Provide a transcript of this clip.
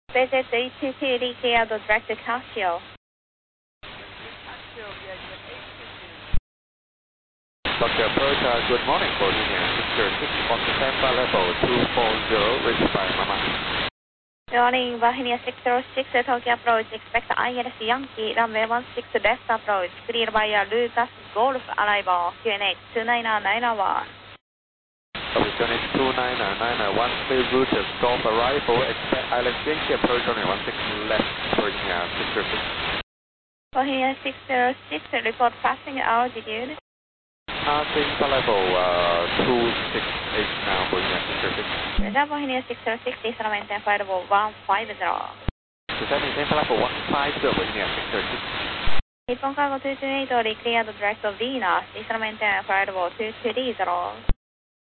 BZ322 declared direct to Casio. Dr. Approach, good morning, Bolivia, Victor 6 on the Tampa level 240, reached by Mama. Good morning, Bahia 606, Tokyo approach, expect ILS Yankee, runway 16 left approach, cleared by Lucas Golf arrival, QNH 29991. QNH 29991, clear route of Golf arrival, expect ILS Yankee approach runway 16 left, approaching Victor 6. Bahia 606, report passing altitude. Tampa level 268 now, Bolivia, Victor 6. Bahia 606, descending Tampa level 150. Descending Tampa level 150, Bolivia, Victor 6. Nippon Cargo 228, declared direct of Venus, descending Tampa level 230.